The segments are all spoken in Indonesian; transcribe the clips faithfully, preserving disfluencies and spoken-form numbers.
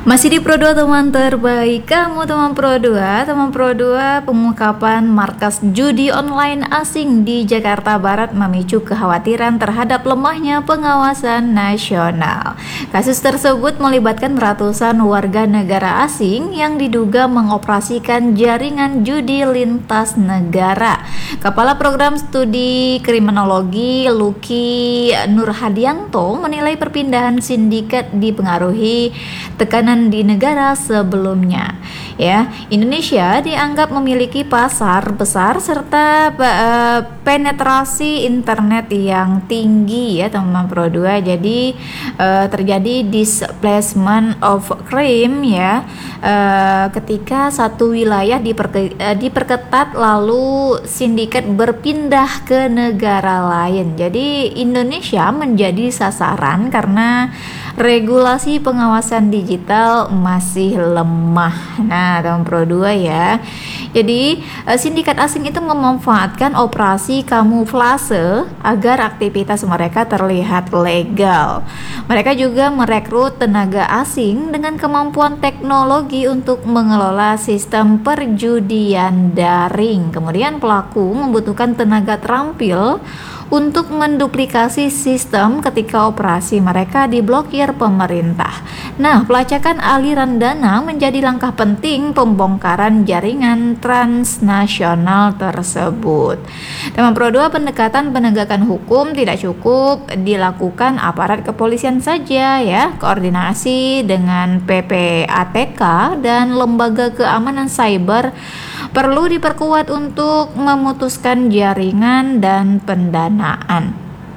Masih di Pro dua teman terbaik kamu, teman Pro dua. Teman Pro dua, pengungkapan markas judi online asing di Jakarta Barat memicu kekhawatiran terhadap lemahnya pengawasan nasional. Kasus tersebut melibatkan ratusan warga negara asing yang diduga mengoperasikan jaringan judi lintas negara. Kepala Program Studi Kriminologi Luki Nurhadianto menilai perpindahan sindikat dipengaruhi tekanan di negara sebelumnya. Ya, Indonesia dianggap memiliki pasar besar serta uh, penetrasi internet yang tinggi ya teman Pro dua. Jadi uh, terjadi displacement of crime ya uh, ketika satu wilayah diperke, uh, diperketat lalu sindikat berpindah ke negara lain. Jadi Indonesia menjadi sasaran karena regulasi pengawasan digital masih lemah. Nah, teman Pro dua ya. Jadi, sindikat asing itu memanfaatkan operasi kamuflase agar aktivitas mereka terlihat legal. Mereka juga merekrut tenaga asing dengan kemampuan teknologi untuk mengelola sistem perjudian daring. Kemudian pelaku membutuhkan tenaga terampil untuk menduplikasi sistem ketika operasi mereka diblokir pemerintah. Nah, pelacakan aliran dana menjadi langkah penting pembongkaran jaringan transnasional tersebut. Teman Pro dua, pendekatan penegakan hukum tidak cukup dilakukan aparat kepolisian saja ya. Koordinasi dengan P P A T K dan lembaga keamanan cyber perlu diperkuat untuk memutuskan jaringan dan pendanaan.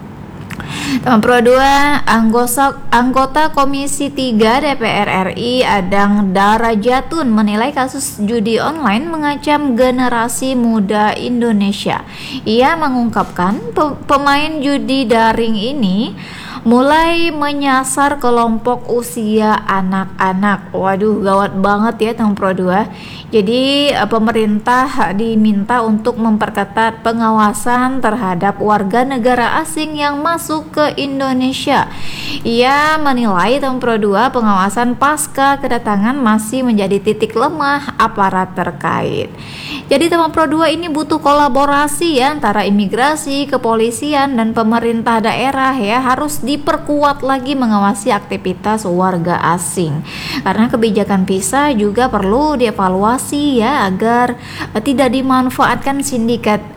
Teman Pro dua, anggota, anggota Komisi tiga D P R R I Adang Darajatun menilai kasus judi online mengancam generasi muda Indonesia. Ia mengungkapkan pe pemain judi daring ini mulai menyasar kelompok usia anak-anak. Waduh, gawat banget ya teman Pro dua. Jadi pemerintah diminta untuk memperketat pengawasan terhadap warga negara asing yang masuk ke Indonesia. Ia menilai teman Pro dua, pengawasan pasca kedatangan masih menjadi titik lemah aparat terkait. Jadi teman Pro dua, ini butuh kolaborasi ya antara imigrasi, kepolisian dan pemerintah daerah ya, harus diperkuat lagi mengawasi aktivitas warga asing. Karena kebijakan visa juga perlu dievaluasi ya agar uh, tidak dimanfaatkan sindikat